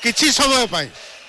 किछि समय पाई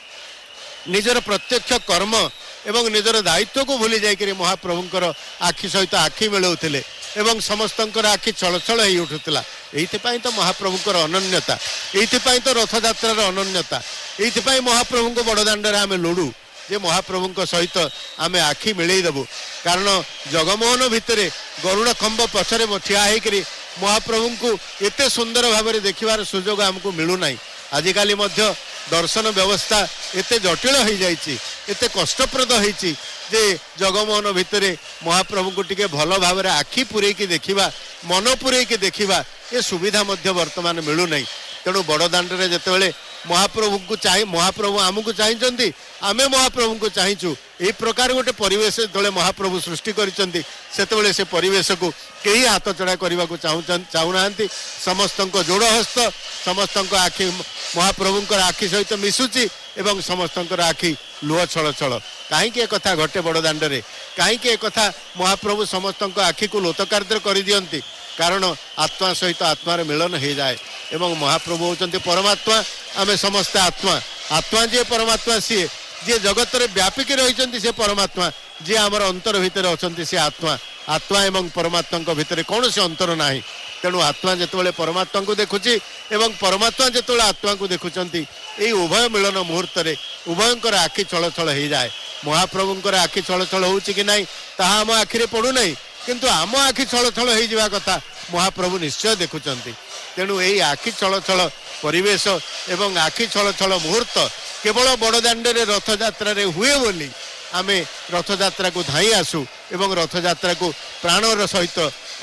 निजर प्रत्यक्ष कर्म एवं निजर दायित्व को भूली जाइकरी महाप्रभुंकर आखि सहित आखि मिलाउथिले एवं समस्तंकर आखि छलछल होई उठुतला। एइथिपाई तो महाप्रभुंकर अनन्यता, एइथिपाई तो रथयात्रार अनन्यता, एइथिपाई महाप्रभुंको बड़दाण्डरे आमे लोडू जे महाप्रभुंक सहित आमे आखि मिलेई देबु। कारण जगमोहन भितरे गरुड़ खंब पछरे ठिया होइकरी महाप्रभुंको एते सुंदर भाव देखिबार सुजोग हमको मिलू नाही। आजिकाली मध्य दर्शन व्यवस्था एते जटिल हो जाइए, एते कष्टप्रद होइछि जे जगमोहन भितरे महाप्रभु को टिके भल भाव में आखि पुरेकी देखिबा, मन पुरेकी देखिबा ये सुविधा मध्य वर्तमान मिलू नहीं। तेणु बड़दाण्डरे जेतेबेले महाप्रभु को चाहे महाप्रभु आमको चाहिए आमे महाप्रभु को चाहिचु यही प्रकार गोटे परिवेश जो महाप्रभु सृष्टि करिसेंती सेतेबेले से परिवेश को कहीं हाथ चढ़ा करने को चाहूना। समस्त जोड़ हस्त समस्त आखि महाप्रभुंकर आखि सहित मिशुची एवं समस्त आखि लुह छल छल। कहीं कथा घटे बड़दाण्डरे, कहीं कथा महाप्रभु समस्त आखि को लोतकार्द्र कर दियंती। कारण आत्मा सहित आत्मार मिलन हो जाए एवं महाप्रभु होचंती परमात्मा, आमे समस्त आत्मा। आत्मा जी परमात्मा सी जी जगत रे व्यापिक रही से परमात्मा, जी आमर अंतर भितर अच्छा सी आत्मा। आत्मा एवं परमात्मा भितर कौन से अंतर ना। तेणु आत्मा जिते परमात्मा को देखुची एवं परमात्मा जिते आत्मा को देखुंट यही उभय मिलन मुहूर्त में उभयंकर आखि छल छल हो जाए। महाप्रभुंकर आखि छल छल हो कि ना ताहा आम आखिरे पड़ू नहीं, किंतु आम आखि छल छल हो जावा कथा महाप्रभु निश्चय देखुंट। तेणु यही आखि छल छल परिवेश एवं आखि छल छल मुहूर्त केवल बड़दाण्डरे रथयात्रा हुए बोली आमे रथयात्रा को धाई आसू एवं रथयात्रा को प्राणर सहित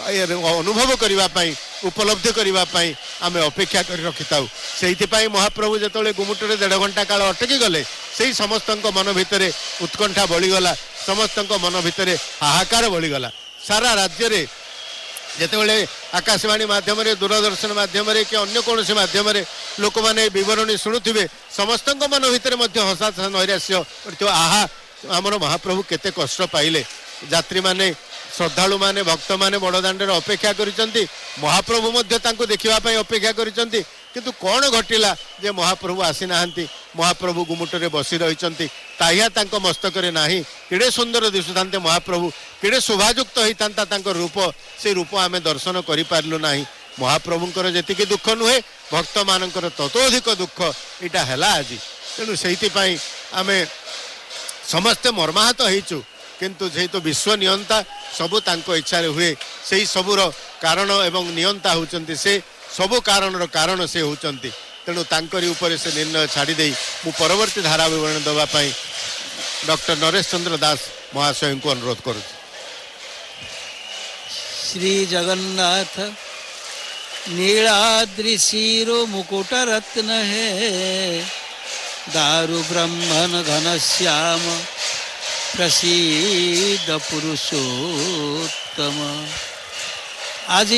अनुभव करने उपलब्धि करने आमे अपेक्षा कर रखी था। से महाप्रभु जिते गुमुटे 1.5 घंटा काल अटकी गले से समस्त मन भितर उत्कंठा बढ़ीगला, समस्त मन भितर हाहाकार बढ़ीगला। सारा राज्य में जितेबाला आकाशवाणी माध्यम दूरदर्शन माध्यम कि अन्य कौन से माध्यम लोक मैंने बरणी शुणुवे समस्त मन भितर हसास नैराश्य आहा आमर महाप्रभु केते कष्ट पाइले। यात्री माने श्रद्धालु माने भक्त माने बड़दाण्डरे अपेक्षा करिसेंती, महाप्रभु देखा अपेक्षा करिसेंती, किंतु कौन घटिला जे महाप्रभु आसी नाहंती। महाप्रभु गुमुटरे बसी रहिसेंती, ताहिया तांको मस्तकरे नाही। केड़े सुंदर दिसुतांते महाप्रभु, केड़े शोभायुक्त होइतांता तांको रूप, से रूप आमे दर्शन करि पारलु नाही। महाप्रभुंकर जेतिके दुख नुहे भक्त मानकर ततोधिक दुख इटा हैला आज। तेणु सेहिति पई आमे समस्ते मर्माहत होइचु, किंतु जेहेतु विश्व नियंता सबु तांको इच्छा हुए से सबुर कारण एवं नियंता होचंती, से सबु कारणर कारण से होचंती। तेणु तांकरी ऊपर से निर्णय छाड़ी दे मु परवर्ती धारा विवरण देवा पई डॉक्टर नरेश चंद्र दास महाशय को अनुरोध करूँ। श्री जगन्नाथ नीलाद्रि शिरो मुकुट रत्न है, दारु ब्रह्मन घनश्याम प्रसीद पुरुषोत्तम। आज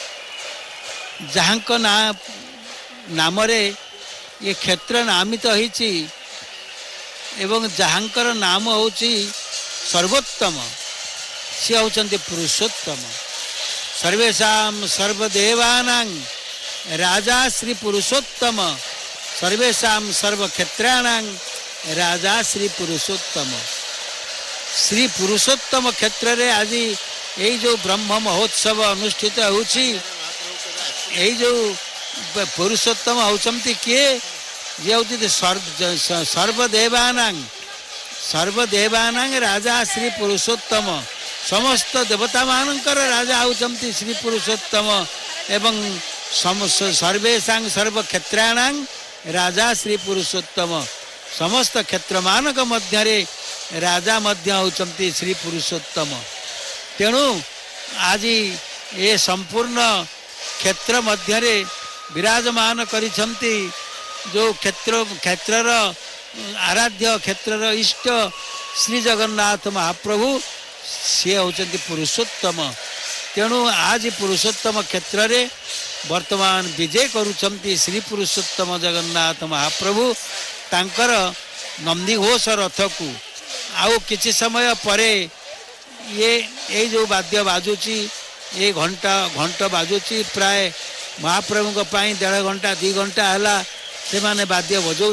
जहाँ नाम ये क्षेत्र नामित होइछि एवं जहाँकर नाम होछि सर्वोत्तम, सी होचंती पुरुषोत्तम। सर्वेषां सर्वदेवानां राजा श्री पुरुषोत्तम, सर्वेषां सर्वक्षेत्राणां राजा श्री पुरुषोत्तम। श्री पुरुषोत्तम क्षेत्र रे आज यही जो ब्रह्म महोत्सव अनुष्ठित होछि, यही जो पुरुषोत्तम होचंती किए ये होती सर्वदेवानां राजा श्री पुरुषोत्तम। समस्त देवता मानकर राजा होचंती श्री पुरुषोत्तम एवं सर्वेषां सर्वक्षेत्राणां राजा श्री पुरुषोत्तम। समस्त क्षेत्र मानक मध्य राजा मध्य होचंती श्री पुरुषोत्तम। तेणु आज ये संपूर्ण क्षेत्र मध्य विराजमान करिसंती जो क्षेत्रर आराध्य क्षेत्रर इष्ट श्री जगन्नाथ महाप्रभु सी होचंती पुरुषोत्तम। तेणु आज पुरुषोत्तम क्षेत्र रे वर्तमान विजय करुचंती श्री पुरुषोत्तम जगन्नाथ महाप्रभु तांकर नंदीघोष रथ को आउ किछि समय परे ये जो वाद्य बाजुची ये घंट बाजुची प्राय महाप्रभु 1.5 घंटा 2 घंटा है से वाद्य बजौ